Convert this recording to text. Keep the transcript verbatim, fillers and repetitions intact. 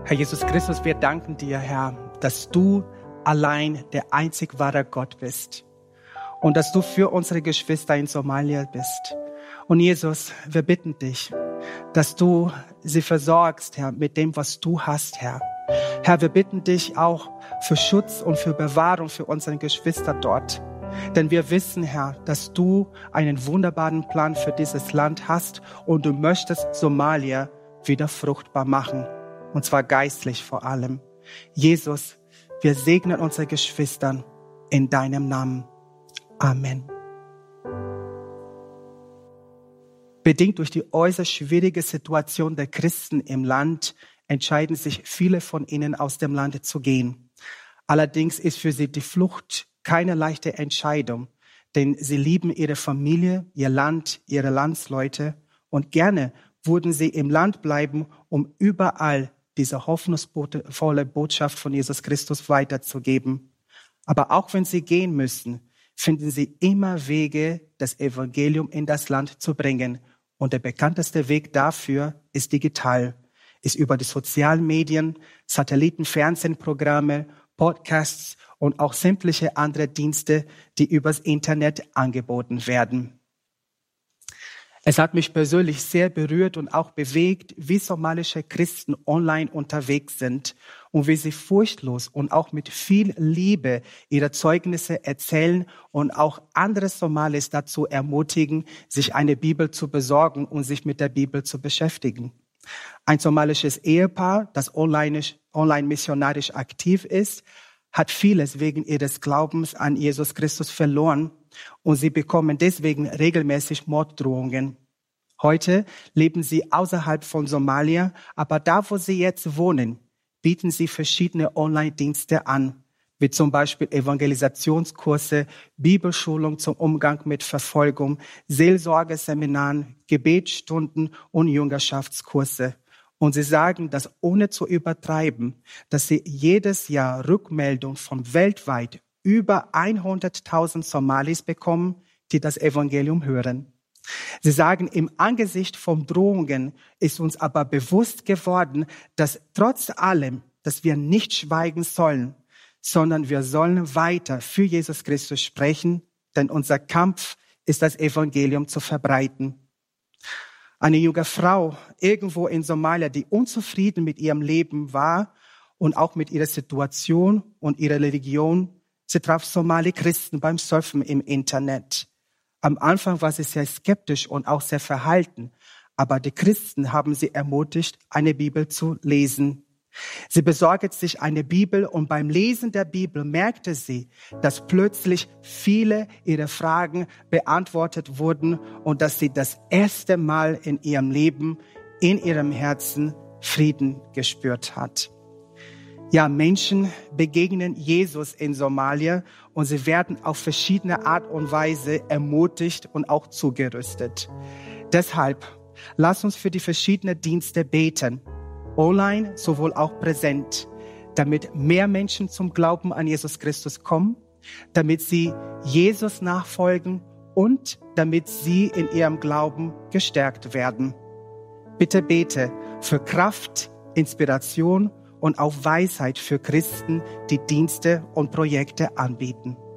Herr Jesus Christus, wir danken dir, Herr, dass du allein der einzig wahre Gott bist und dass du für unsere Geschwister in Somalia bist. Und Jesus, wir bitten dich, dass du sie versorgst, Herr, mit dem, was du hast, Herr. Herr, wir bitten dich auch für Schutz und für Bewahrung für unsere Geschwister dort. Denn wir wissen, Herr, dass du einen wunderbaren Plan für dieses Land hast und du möchtest Somalia wieder fruchtbar machen. Und zwar geistlich vor allem. Jesus, wir segnen unsere Geschwister in deinem Namen. Amen. Bedingt durch die äußerst schwierige Situation der Christen im Land entscheiden sich viele von ihnen, aus dem Land zu gehen. Allerdings ist für sie die Flucht keine leichte Entscheidung, denn sie lieben ihre Familie, ihr Land, ihre Landsleute und gerne würden sie im Land bleiben, um überall diese hoffnungsvolle Botschaft von Jesus Christus weiterzugeben. Aber auch wenn sie gehen müssen, finden sie immer Wege, das Evangelium in das Land zu bringen. Und der bekannteste Weg dafür ist digital, ist über die sozialen Medien, Satellitenfernsehprogramme, Podcasts und auch sämtliche andere Dienste, die übers Internet angeboten werden. Es hat mich persönlich sehr berührt und auch bewegt, wie somalische Christen online unterwegs sind und wie sie furchtlos und auch mit viel Liebe ihre Zeugnisse erzählen und auch andere Somalis dazu ermutigen, sich eine Bibel zu besorgen und sich mit der Bibel zu beschäftigen. Ein somalisches Ehepaar, das online, online missionarisch aktiv ist, hat vieles wegen ihres Glaubens an Jesus Christus verloren und sie bekommen deswegen regelmäßig Morddrohungen. Heute leben sie außerhalb von Somalia, aber da, wo sie jetzt wohnen, bieten sie verschiedene Online-Dienste an, wie zum Beispiel Evangelisationskurse, Bibelschulung zum Umgang mit Verfolgung, Seelsorgeseminaren, Gebetsstunden und Jüngerschaftskurse. Und sie sagen, dass ohne zu übertreiben, dass sie jedes Jahr Rückmeldung von weltweit über hunderttausend Somalis bekommen, die das Evangelium hören. Sie sagen, im Angesicht von Drohungen ist uns aber bewusst geworden, dass trotz allem, dass wir nicht schweigen sollen, sondern wir sollen weiter für Jesus Christus sprechen, denn unser Kampf ist, das Evangelium zu verbreiten. Eine junge Frau irgendwo in Somalia, die unzufrieden mit ihrem Leben war und auch mit ihrer Situation und ihrer Religion, sie traf Somali-Christen beim Surfen im Internet. Am Anfang war sie sehr skeptisch und auch sehr verhalten, aber die Christen haben sie ermutigt, eine Bibel zu lesen. Sie besorgte sich eine Bibel und beim Lesen der Bibel merkte sie, dass plötzlich viele ihrer Fragen beantwortet wurden und dass sie das erste Mal in ihrem Leben, in ihrem Herzen Frieden gespürt hat. Ja, Menschen begegnen Jesus in Somalia und sie werden auf verschiedene Art und Weise ermutigt und auch zugerüstet. Deshalb, lasst uns für die verschiedenen Dienste beten. Online, sowohl auch präsent, damit mehr Menschen zum Glauben an Jesus Christus kommen, damit sie Jesus nachfolgen und damit sie in ihrem Glauben gestärkt werden. Bitte bete für Kraft, Inspiration und auch Weisheit für Christen, die Dienste und Projekte anbieten.